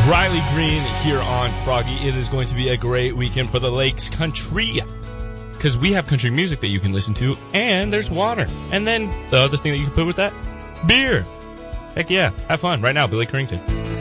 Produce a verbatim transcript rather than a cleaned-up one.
Riley Green here on Froggy. It is going to be a great weekend for the Lakes Country, because we have country music that you can listen to, and there's water. And then the other thing that you can put with that, beer. Heck yeah, have fun. Right now, Billy Currington.